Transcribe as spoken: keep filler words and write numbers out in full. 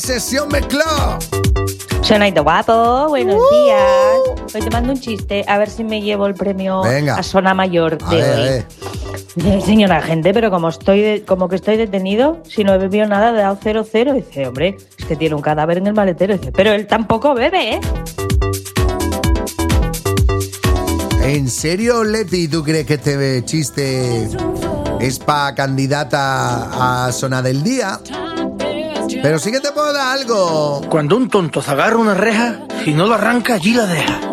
Sesión mezclada. Sonaito guapo, buenos Uh. días. Hoy te mando un chiste, a ver si me llevo el premio Venga. a Zona Mayor de A ver, a hoy. ver. Dice, señora gente, pero como estoy de- como que estoy detenido, si no he bebido nada, he dado cero cero. Dice, hombre, es que tiene un cadáver en el maletero. Dice, pero él tampoco bebe, ¿eh? ¿En serio, Leti, tú crees que este chiste es para candidata a Zona del Día? Pero sí que te puedo dar algo. Cuando un tonto se agarra una reja, si no lo arranca, allí la deja.